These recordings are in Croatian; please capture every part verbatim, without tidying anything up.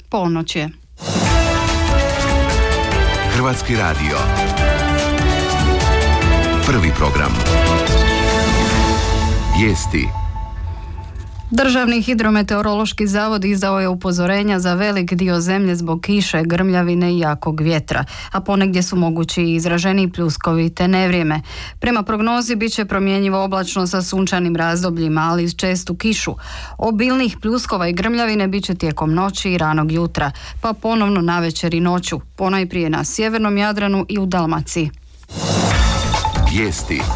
Ponoć je. Hrvatski radio. Prvi program. Vijesti. Državni hidrometeorološki zavod izdao je upozorenja za velik dio zemlje zbog kiše, grmljavine i jakog vjetra, a ponegdje su mogući i izraženi pljuskovi te nevrijeme. Prema prognozi bit će promjenjivo oblačno sa sunčanim razdobljima, ali uz čestu kišu. Obilnih pljuskova i grmljavine bit će tijekom noći i ranog jutra, pa ponovno navečer i noću, ponajprije na sjevernom Jadranu i u Dalmaciji. Vijesti.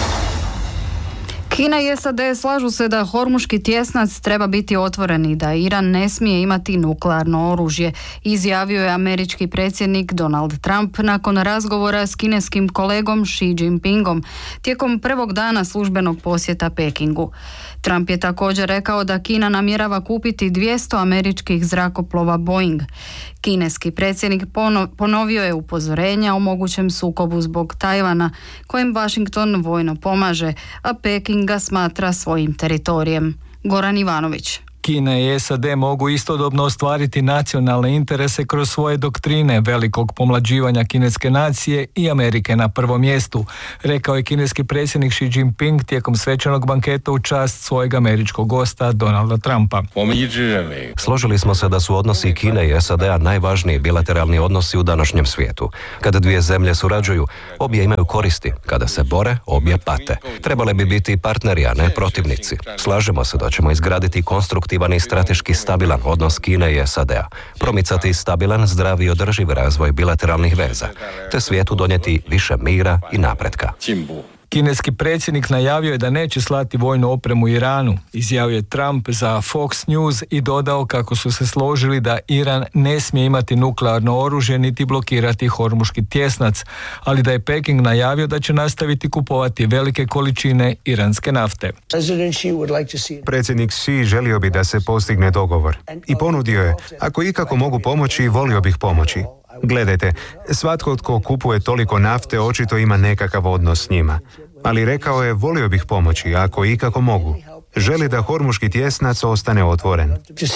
Kina i S A D slažu se da Hormuški tjesnac treba biti otvoren i da Iran ne smije imati nuklearno oružje, izjavio je američki predsjednik Donald Trump nakon razgovora s kineskim kolegom Xi Jinpingom tijekom prvog dana službenog posjeta Pekingu. Trump je također rekao da Kina namjerava kupiti dvjesto američkih zrakoplova Boeing. Kineski predsjednik ponovio je upozorenja o mogućem sukobu zbog Tajvana, kojem Washington vojno pomaže, a Peking ga smatra svojim teritorijem. Goran Ivanović. Kina i S A D mogu istodobno ostvariti nacionalne interese kroz svoje doktrine velikog pomlađivanja kineske nacije i Amerike na prvom mjestu, rekao je kineski predsjednik Xi Jinping tijekom svečanog banketa u čast svojeg američkog gosta Donalda Trumpa. Složili smo se da su odnosi Kine i S A D-a najvažniji bilateralni odnosi u današnjem svijetu. Kada dvije zemlje surađuju, obje imaju koristi. Kada se bore, obje pate. Trebale bi biti partneri, a ne protivnici. Slažemo se da ćemo izgraditi konstruktivni i strateški stabilan odnos Kine i S A D-a, promicati stabilan, zdrav i održiv razvoj bilateralnih veza, te svijetu donijeti više mira i napretka. Kineski predsjednik najavio je da neće slati vojnu opremu Iranu, izjavio je Trump za Fox News i dodao kako su se složili da Iran ne smije imati nuklearno oružje niti blokirati Hormuški tjesnac, ali da je Peking najavio da će nastaviti kupovati velike količine iranske nafte. Predsjednik Xi želio bi da se postigne dogovor i ponudio je, ako ikako mogu pomoći, volio bih pomoći. Gledajte, svatko tko kupuje toliko nafte očito ima nekakav odnos s njima. Ali rekao je, volio bih pomoći, ako ikako mogu. Želi da Hormuški tjesnac ostane otvoren.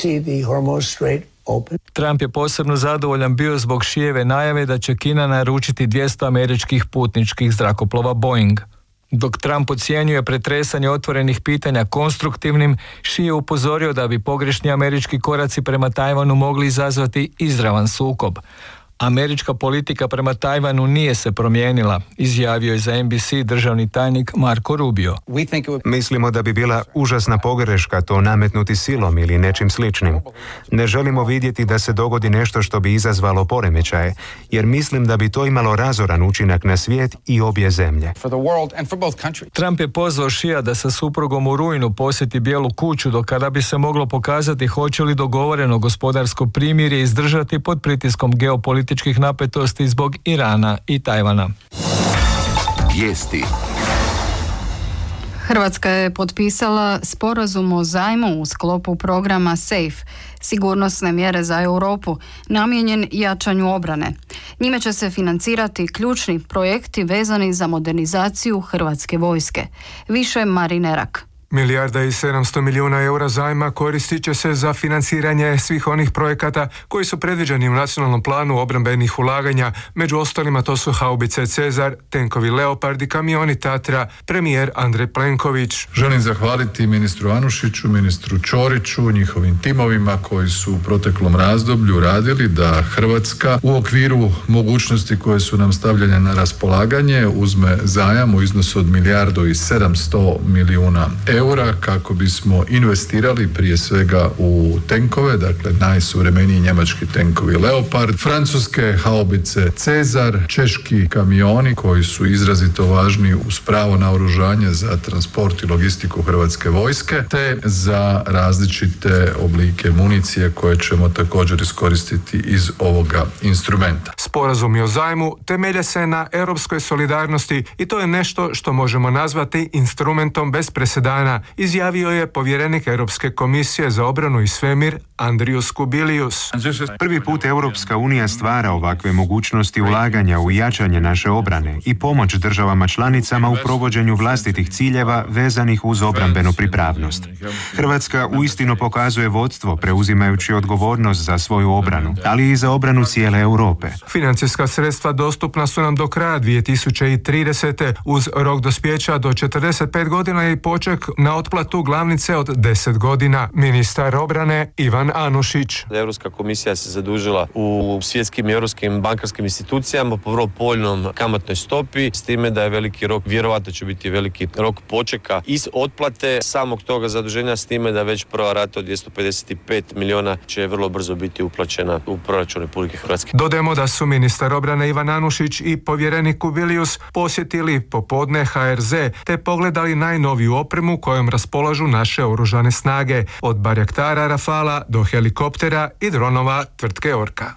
Trump je posebno zadovoljan bio zbog Xijeve najave da će Kina naručiti dvjesto američkih putničkih zrakoplova Boeing. Dok Trump ocjenjuje pretresanje otvorenih pitanja konstruktivnim, Xi je upozorio da bi pogrešni američki koraci prema Tajvanu mogli izazvati izravan sukob. Američka politika prema Tajvanu nije se promijenila, izjavio je za N B C državni tajnik Marco Rubio. Mislimo da bi bila užasna pogreška to nametnuti silom ili nečim sličnim. Ne želimo vidjeti da se dogodi nešto što bi izazvalo poremećaje, jer mislim da bi to imalo razoran učinak na svijet i obje zemlje. Trump je pozvao Xija da sa suprugom u rujnu posjeti Bijelu kuću, do kada bi se moglo pokazati hoće li dogovoreno gospodarsko primirje izdržati pod pritiskom geopolitičkih napetosti zbog Irana i Tajvana. Vijesti. Hrvatska je potpisala sporazum o zajmu u sklopu programa SAFE, sigurnosne mjere za Europu, namijenjen jačanju obrane. Njime će se financirati ključni projekti vezani za modernizaciju Hrvatske vojske. Više Marine Rak. Milijarda i sedamsto milijuna eura zajma koristit će se za financiranje svih onih projekata koji su predviđeni u nacionalnom planu obrambenih ulaganja. Među ostalima to su haubice Cezar, tenkovi Leopard i kamioni Tatra, premijer Andrej Plenković. Želim zahvaliti ministru Anušiću, ministru Ćoriću, njihovim timovima koji su u proteklom razdoblju radili da Hrvatska u okviru mogućnosti koje su nam stavljene na raspolaganje uzme zajam u iznosu od milijardu i sedamsto milijuna eura. eura kako bismo investirali prije svega u tenkove, dakle najsuvremeniji njemački tenkovi Leopard, francuske haubice Cezar, češki kamioni koji su izrazito važni uz pravo naoružanje za transport i logistiku Hrvatske vojske, te za različite oblike municije koje ćemo također iskoristiti iz ovoga instrumenta. Sporazumi o zajmu temelje se na europskoj solidarnosti i to je nešto što možemo nazvati instrumentom bez presedana, izjavio je povjerenik Europske komisije za obranu i svemir Andrius Kubilius. Prvi put Europska unija stvara ovakve mogućnosti ulaganja u jačanje naše obrane i pomoć državama članicama u provođenju vlastitih ciljeva vezanih uz obrambenu pripravnost. Hrvatska uistinu pokazuje vodstvo preuzimajući odgovornost za svoju obranu, ali i za obranu cijele Europe. Financijska sredstva dostupna su nam do kraja dvije tisuće tridesete uz rok dospijeća do četrdeset pet godina i poček na otplatu glavnice od deset godina. Ministar obrane Ivan Anušić. Europska komisija se zadužila u svjetskim i europskim bankarskim institucijama po vrlo povoljnom kamatnoj stopi, s time da je veliki rok, vjerovatno će biti veliki rok počeka iz otplate samog toga zaduženja, s time da već prva rata od dvjesto pedeset pet milijuna će vrlo brzo biti uplaćena u proračun Republike Hrvatske. Dodajemo da su ministar obrane Ivan Anušić i povjerenik Kubilius posjetili popodne H R Z te pogledali najnoviju opremu kojom raspolažu naše oružane snage, od barjaktara Rafala do helikoptera i dronova tvrtke Orka.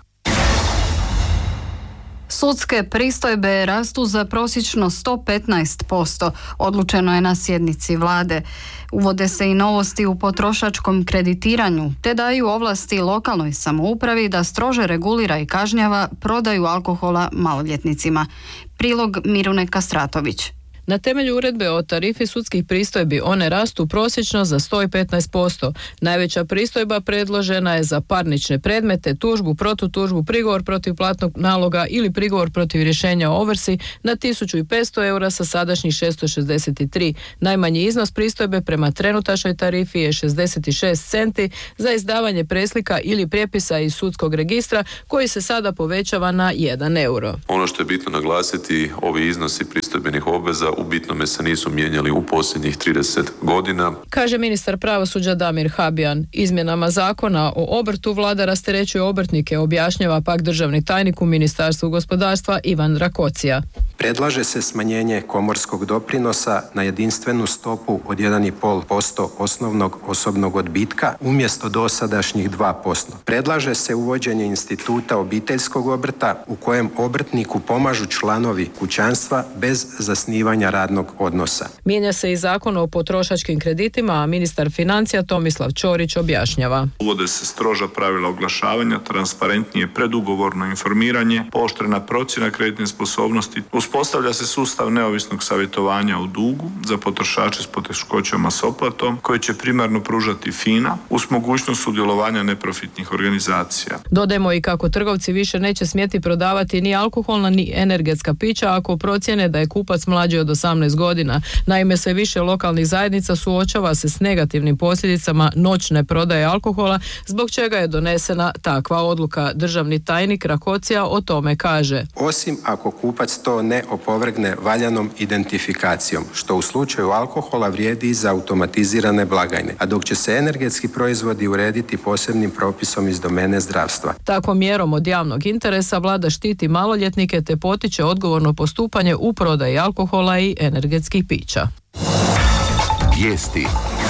Sudske pristojbe rastu za prosječno sto petnaest posto, odlučeno je na sjednici vlade. Uvode se i novosti u potrošačkom kreditiranju, te daju ovlasti lokalnoj samoupravi da strože regulira i kažnjava prodaju alkohola maloljetnicima. Prilog Mirune Kastratović. Na temelju uredbe o tarifi sudskih pristojbi one rastu prosječno za sto petnaest posto. Najveća pristojba predložena je za parnične predmete, tužbu, protutužbu, prigovor protiv platnog naloga ili prigovor protiv rješenja o ovrsi na tisuću petsto eura sa sadašnjih šesto šezdeset tri. Najmanji iznos pristojbe prema trenutačnoj tarifi je šezdeset šest centi za izdavanje preslika ili prijepisa iz sudskog registra koji se sada povećava na jedan euro. Ono što je bitno naglasiti, ovi iznosi pristojbenih obveza u bitnome se nisu mijenjali u posljednjih trideset godina. Kaže ministar pravosuđa Damir Habijan. Izmjenama zakona o obrtu vlada rasterećuje obrtnike, objašnjava pak državni tajnik u Ministarstvu gospodarstva Ivan Rakocija. Predlaže se smanjenje komorskog doprinosa na jedinstvenu stopu od jedan zarez pet posto osnovnog osobnog odbitka umjesto dosadašnjih dva posto. Predlaže se uvođenje instituta obiteljskog obrta u kojem obrtniku pomažu članovi kućanstva bez zasnivanja radnog odnosa. Mijenja se i zakon o potrošačkim kreditima, a ministar financija Tomislav Ćorić objašnjava. Uvode se stroža pravila oglašavanja, transparentnije predugovorno informiranje, pooštrena procjena kreditne sposobnosti, uspostavlja se sustav neovisnog savjetovanja u dugu za potrošače s poteškoćama s otplatom koji će primarno pružati FINA uz mogućnost sudjelovanja neprofitnih organizacija. Dodajmo i kako trgovci više neće smjeti prodavati ni alkoholna ni energetska pića ako procjene da je kupac mlađi od osamnaest godina. Naime, sve više lokalnih zajednica suočava se s negativnim posljedicama noćne prodaje alkohola, zbog čega je donesena takva odluka. Državni tajnik Rakocija o tome kaže. Osim ako kupac to ne opovrgne valjanom identifikacijom, što u slučaju alkohola vrijedi i za automatizirane blagajne, a dok će se energetski proizvodi urediti posebnim propisom iz domene zdravstva. Takvom mjerom od javnog interesa vlada štiti maloljetnike te potiče odgovorno postupanje u prodaji alkohola i energetskih pića. Vijesti.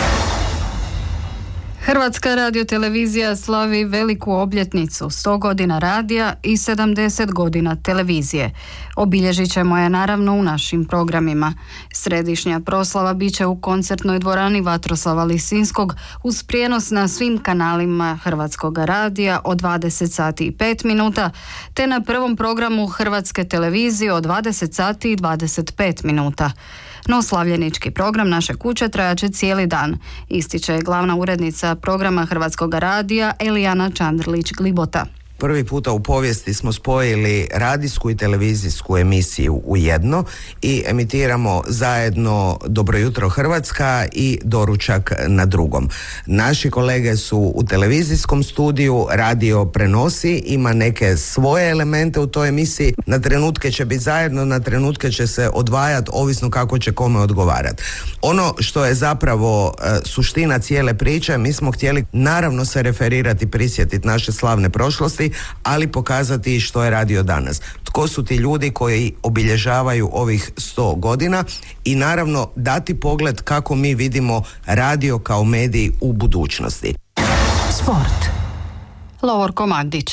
Hrvatska radiotelevizija slavi veliku obljetnicu, sto godina radija i sedamdeset godina televizije. Obilježit ćemo je naravno u našim programima. Središnja proslava bit će u koncertnoj dvorani Vatroslava Lisinskog uz prijenos na svim kanalima Hrvatskog radija od dvadeset sati i pet minuta, te na prvom programu Hrvatske televizije od dvadeset sati i dvadeset pet minuta. No slavljenički program naše kuće trajaće cijeli dan, ističe glavna urednica programa Hrvatskog radija Elijana Čandrlić-Glibota. Prvi puta u povijesti smo spojili radijsku i televizijsku emisiju u jedno i emitiramo zajedno Dobro jutro Hrvatska i Doručak na drugom. Naši kolege su u televizijskom studiju, radio prenosi, ima neke svoje elemente u toj emisiji. Na trenutke će biti zajedno, na trenutke će se odvajati, ovisno kako će kome odgovarati. Ono što je zapravo e, suština cijele priče, mi smo htjeli naravno se referirati, prisjetiti naše slavne prošlosti, ali pokazati što je radio danas. Tko su ti ljudi koji obilježavaju ovih sto godina i naravno dati pogled kako mi vidimo radio kao medij u budućnosti. Sport. Lovorko Magdić.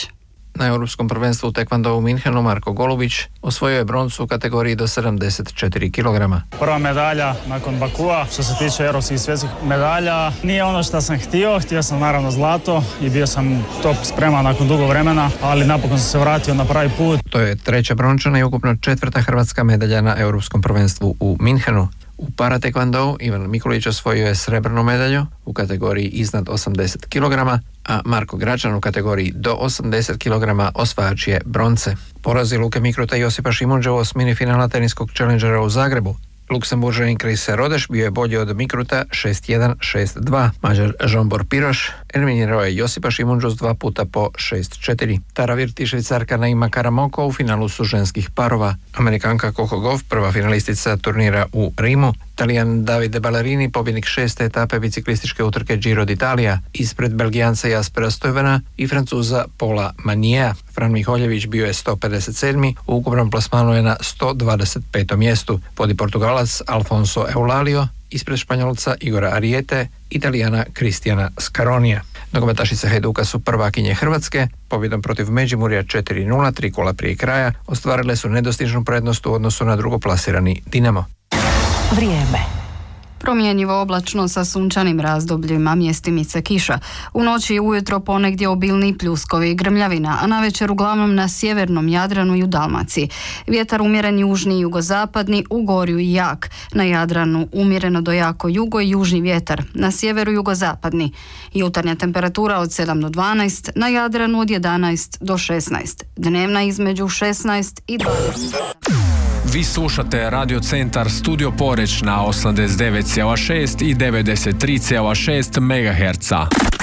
Na Europskom prvenstvu u tekvandou u Minhenu Marko Golubić osvojio je broncu u kategoriji do sedamdeset četiri kilograma. Prva medalja nakon Bakua, što se tiče europskih i svjetskih medalja, nije ono što sam htio, htio sam naravno zlato i bio sam top spreman nakon dugo vremena, ali napokon sam se vratio na pravi put. To je treća brončana i ukupno četvrta hrvatska medalja na Europskom prvenstvu u Minhenu. U paratekvandou Ivan Mikulić osvojio je srebrnu medalju u kategoriji iznad osamdeset kilograma, a Marko Gračan u kategoriji do osamdeset kilograma osvajač je bronce. Porazi Luke Mikruta i Josipa Šimundže u osmini finala teniskog challengera u Zagrebu. Luksemburžanin Chris Rodeš bio je bolji od Mikruta šest jedan šest dva. Mađar Žombor Piroš eliminirao je Josipa Šimundžu s dva puta po šest četiri. Tara Virt i Švicarka Naima Karamoko u finalu su ženskih parova. Amerikanka Coco Gauff, prva finalistica turnira u Rimu. Talijan Davide Ballerini, pobjednik šeste etape biciklističke utrke Giro d'Italia, ispred Belgijanca Jaspera Stuyvena i Francuza Paula Maniea. Fran Miholjević bio je sto pedeset sedmi, u ukupnom plasmanu je na sto dvadeset petom mjestu. Vodi Portugalac Alfonso Eulalio, ispred Španjolca Igora Ariete, Italijana Kristijana Scaronija. Nogometašice Hajduka su prvakinje Hrvatske, pobjedom protiv Međimurja četiri nula, tri kola prije kraja, ostvarile su nedostižnu prednost u odnosu na drugoplasirani Dinamo. Vrijeme. Promjenjivo oblačno sa sunčanim razdobljima, mjestimice kiša. U noći i ujutro ponegdje obilni pljuskovi i grmljavina, a navečer uglavnom na sjevernom Jadranu i u Dalmaciji. Vjetar umjeren južni i jugozapadni, u Gorju i jak. Na Jadranu umjereno do jako jugo i južni vjetar, na sjeveru jugozapadni. Jutarnja temperatura od sedam do dvanaest, na Jadranu od jedanaest do šesnaest. Dnevna između šesnaest i dvadeset. Vi slušate Radio Centar Studio Poreč na osamdeset devet zarez šest i devedeset tri zarez šest megaherca.